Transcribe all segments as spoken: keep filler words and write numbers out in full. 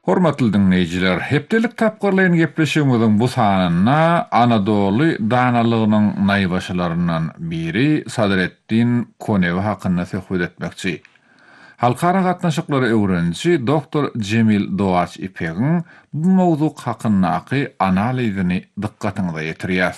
Hormatly dinleýijiler, hepdelik tapgyrlayan gepleşigimiziň bu sanyna Anadolu danalygynyň naýbaşylaryndan biri Sadretdin Konewi hakyna söhbet etmekçi. Halkara gatnaşyklary öwrençi doktor Cemil Doğaç İpek'in bu mowzuk hakyndaky analizini dykkatyňyza ýetirýär.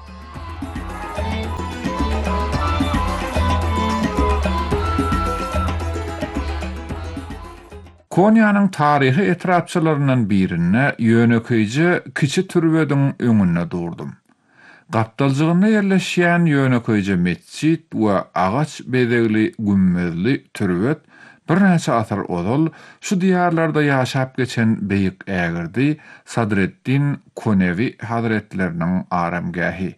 Konya'nın tarihi etrafçılarından birine yönöküyce kiçi türbediň öňünde durdum. Gapdaljygyna yerleşýän yönöküyce mescit we agaç bedegli gümmezli türbet bir näçe asar ozal şu diýarlarda ýaşap geçen beýik ägirdi Sadretdin Konewi hazretleriniň aramgahy.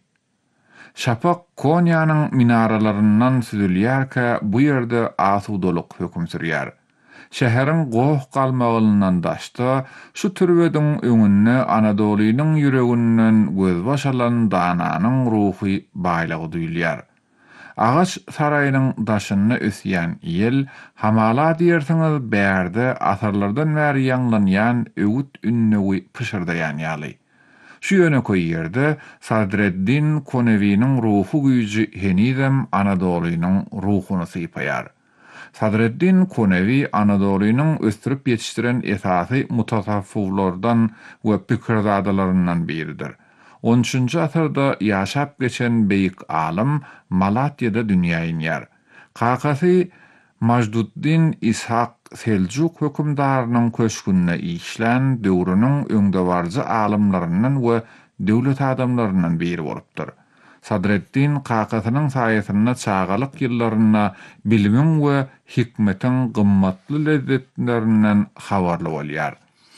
Şapak Konya'nın minaralarından süzülýärkä bu ýerde asudoluk höküm sürýär. Şäheriň goh galmagyndan daşda şu türbediň öňünde Anadolu'nyň ýüreginden göz başalan dananyň ruhy baýlygy duýulýar. Agaç saraýynyň daşyny ösýän ýel hamala diýersiňiz bärde asarlardan bäri ýanglanýan öwüt ünnewi pışyrdaýan ýaly. Şu ýöneköy ýerde Sadreddin Konewi'niň ruhu güýji henidem Anadolu'nyň ruhuny sypaýar. Sadreddin Konewi Anadolu'nyň östürip ýetişdiren esasy mutasawwiflardan we pikirzadalaryndan biridir. on üçinji asyrda ýaşap geçen beýik alim Malatya'da dünýäni ýer. Kakasy Majduddin İshak Seljuk hökümdarynyň köşkünde işlän döwrüniň öňdebarjy alimlaryndan we döwlet adamlaryndan biri bolupdyr. Sadreddin Kakasynyň saýasyna çagalyk ýyllaryna bilimiň we hikmetiň gymmatly lezzetlerinden habarly bolýar.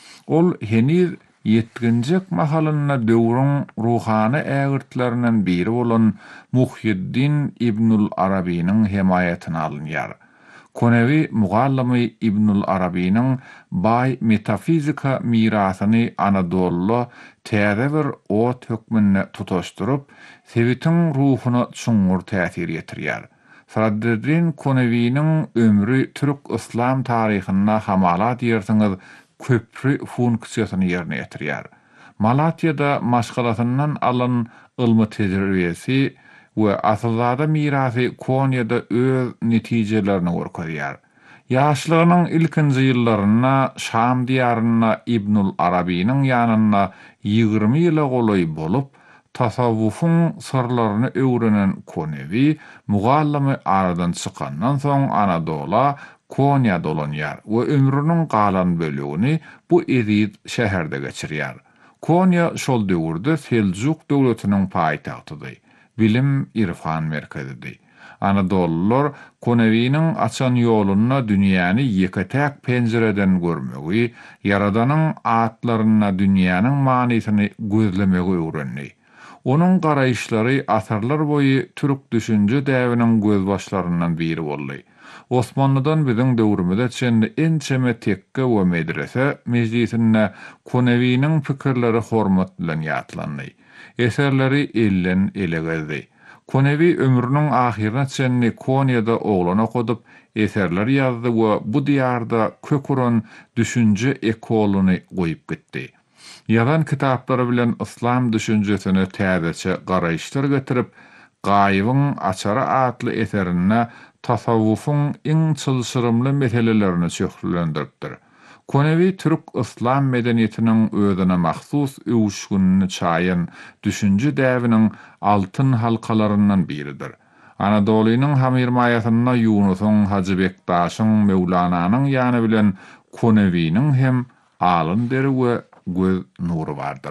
Ol heniz yetginjek mahalyna döwrüň ruhany ägirtlerinden biri bolan Muhyiddin İbnül Arabi'niň himayetine alınýar. Konewi mugallamy İbnül Arabi'niň baý metafizika mirasyny Anadolu täze bir ot hökmünde tutaşdyryp, sevitin ruhuny çuňur täsir ýetirýär. Sadreddin Konewi'niň ömrü Türk İslam taryhyna hamala diýersiňiz köprü funksiýasyny ýerine ýetirýär. Malatya'da maşgalatyndan alan ilmi tejribesi we asyzada mirasy Konya'da öz netijelerini görkezýär. Ýaşlygynyň ilkinji ýyllaryna Şam diýaryna İbnül Arabi'niň ýanyna ýygrimi ýyla golaý bolup, tasawwufyň sırlaryny öwrenen Konewi mugallamy aradan çykandan soň Anadolu'a Konya dolanýar we ömrüniň galan bölügini bu eziz şäherde geçirýär. Konya şol döwürde Seljuk döwletiniň paýtagtydy. Bilim irfan merkezidir. Anadolular Konewi'niň açan ýoluna dünýäni ýeketäk penjereden görmegi, Yaradanyň atlaryna dünýäniň manysyny gözlemegi öwrenli. Onun garaýşlary asarlar boyu Türk düşünje däwriniň gözbaşlaryndan biri boldy. Osmanlydan biziň döwrümizde çende ençeme tekke we medrese mejlisinde Konewi'niň pikirleri hormat bilen ýatlandy. Eserleri ellen ele geldi. Konewi ömrüniň ahirine çenni Konya'da oglana okudyp, eserler ýazdy we bu diýarda köküren düşünje ekoluny goýup gitdi. Ýazan kitaplary bilen İslam düşünjesine täzeçe garaýşlar getirip, Gaýybyň açara atly eserine tasawwufyň iň çylşyrymly meselelerini çöklendiripdir. Konewi Türk İslam medeniýetiniň özüne mahsus öwüşgünini çaýan düşünje däwriniň altyn halkalaryndan biridir. Anadolu'nyň hamirmaýasyna Yunusyň, Hacı Bektaşyň, Mevlananyň ýany bilen Konewi'niň hem alyn deri we göz nury bardyr.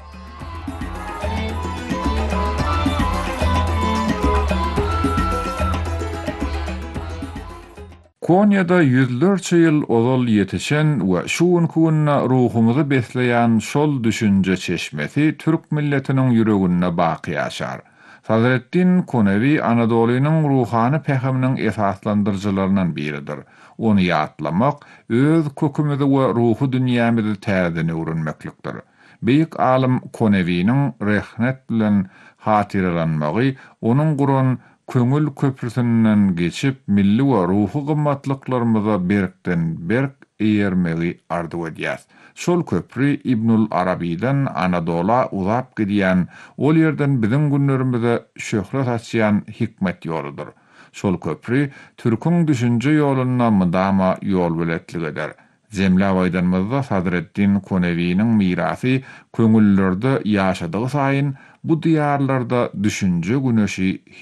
Konya'da yüzlerce yıl ozal yetişen ve şu ünkunna ruhumuzu besleyen şol düşünce çeşmesi Türk milletinin yüreğine baki yaşar. Sadreddin Konewi Anadolu'nun ruhani peheminin esaslandırıcılarından biridir. Onu ýatlamak, öz kökümüzi we ruhu dünýämizi täzeden öwrenmeklikdir. Beýik alim Konewi'niň rehnet bilen hatirelenmegi, onun guran köngül köprüsünden geçip milli we ruhu gymmatlyklarymaza berkden berk eýermegi ardy edýär. Şol köprü İbnül Arabi'den Anadola uzap gidýän, ol ýerden bizim günlerimizde şöhret açýan hikmet ýoludur. Şol köprü türküň düşünje ýoluna mydama ýol biletlik eder. Zemle aýdanmazda Sadreddin Konewi'niň mirasy köňüllerde ýaşadygy saýyn bu diýarlarda düşünje güneşi